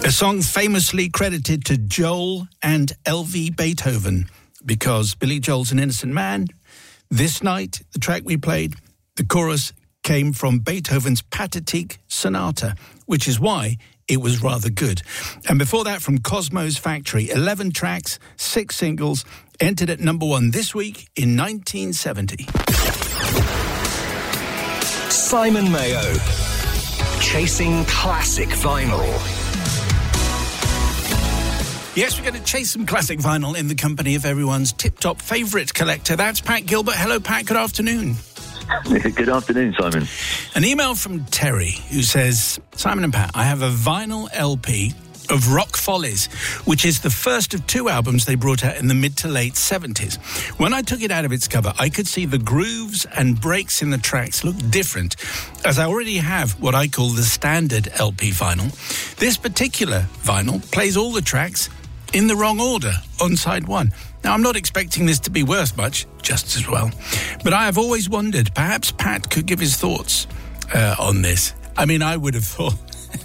A song famously credited to Joel and L.V. Beethoven, because Billy Joel's an innocent man. This night, the track we played, the chorus came from Beethoven's Pathetique Sonata, which is why it was rather good. And before that, from Cosmo's Factory, 11 tracks, 6 singles, entered at number 1 this week in 1970. Simon Mayo, chasing classic vinyl. Yes, we're going to chase some classic vinyl in the company of everyone's tip-top favourite collector. That's Pat Gilbert. Hello, Pat. Good afternoon. Good afternoon, Simon. An email from Terry, who says, Simon and Pat, I have a vinyl LP of Rock Follies, which is the first of 2 albums they brought out in the mid to late 70s. When I took it out of its cover, I could see the grooves and breaks in the tracks look different, as I already have what I call the standard LP vinyl. This particular vinyl plays all the tracks in the wrong order on side 1. Now, I'm not expecting this to be worth much, just as well. But I have always wondered, perhaps Pat could give his thoughts on this. I mean, I would have thought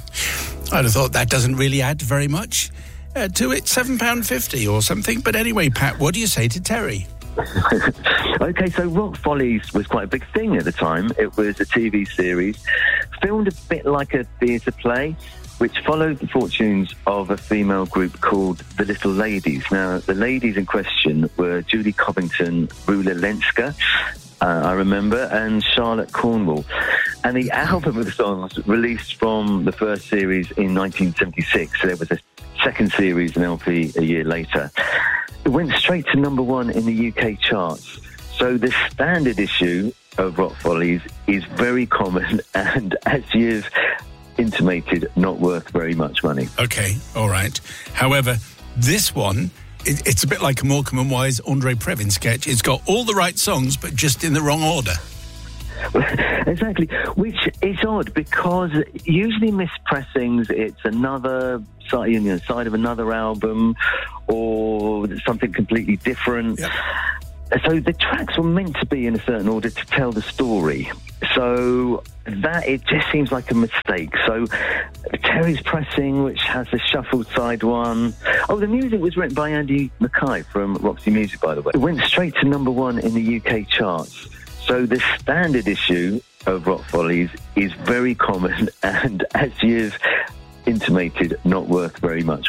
that doesn't really add very much to it, £7.50 or something. But anyway, Pat, what do you say to Terry? Okay, so Rock Follies was quite a big thing at the time. It was a TV series, filmed a bit like a theatre play, which followed the fortunes of a female group called the Little Ladies. Now, the ladies in question were Julie Covington, Rula Lenska, I remember, and Charlotte Cornwall. And the album of the songs released from the first series in 1976. There was a second series, an LP, a year later. It went straight to number 1 in the UK charts. So the standard issue of Rock Follies is very common, and as you've intimated, not worth very much money. Okay, all right. However, this one, it's a bit like a Morecambe and Wise Andre Previn sketch. It's got all the right songs, but just in the wrong order. Exactly, which is odd, because usually mispressings, it's another side of another album or something completely different. Yep. So the tracks were meant to be in a certain order to tell the story. So that, it just seems like a mistake. So Terry's pressing, which has the shuffled side 1. Oh, the music was written by Andy Mackay from Roxy Music, by the way. It went straight to number 1 in the UK charts. So the standard issue of Rock Follies is very common, and as you've intimated, not worth very much.